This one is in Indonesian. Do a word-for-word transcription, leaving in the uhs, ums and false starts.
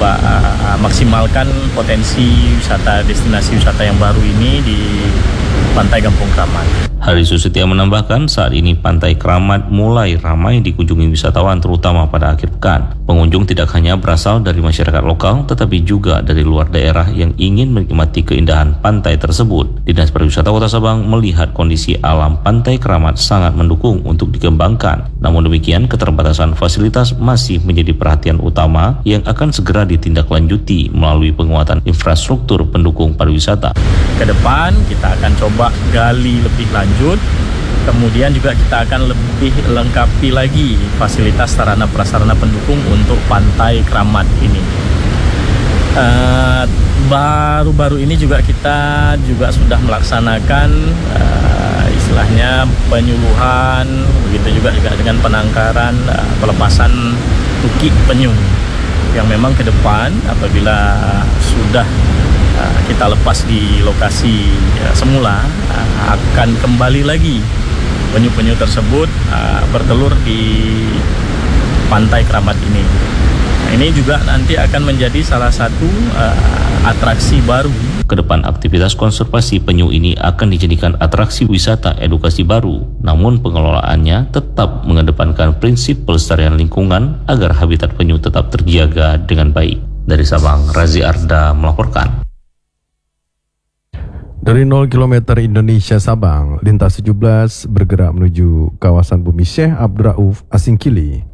coba uh, maksimalkan potensi wisata destinasi wisata yang baru ini di Pantai Kampung Kramat. Hari Susetia menambahkan saat ini Pantai Kramat mulai ramai dikunjungi wisatawan terutama pada akhir pekan. Pengunjung tidak hanya berasal dari masyarakat lokal tetapi juga dari luar daerah yang ingin menikmati keindahan pantai tersebut. Dinas Pariwisata Kota Sabang melihat kondisi alam Pantai Kramat sangat mendukung untuk dikembangkan. Namun demikian keterbatasan fasilitas masih menjadi perhatian utama yang akan segera ditindaklanjuti melalui penguatan infrastruktur pendukung pariwisata. Ke depan kita akan coba gali lebih lanjut, kemudian juga kita akan lebih lengkapi lagi fasilitas sarana prasarana pendukung untuk Pantai Kramat ini. Uh, baru-baru ini juga kita juga sudah melaksanakan uh, istilahnya penyuluhan, begitu juga juga dengan penangkaran uh, pelepasan tukik penyu yang memang ke depan apabila sudah uh, kita lepas di lokasi uh, semula uh, akan kembali lagi penyu-penyu tersebut uh, bertelur di Pantai Kramat ini. Nah, ini juga nanti akan menjadi salah satu uh, atraksi baru. Kedepan aktivitas konservasi penyu ini akan dijadikan atraksi wisata edukasi baru, namun pengelolaannya tetap mengedepankan prinsip pelestarian lingkungan agar habitat penyu tetap terjaga dengan baik. Dari Sabang, Razi Arda melaporkan. Dari nol kilometer Indonesia Sabang, lintas tujuh belas bergerak menuju kawasan Bumi Syekh Abdurrauf Asingkili.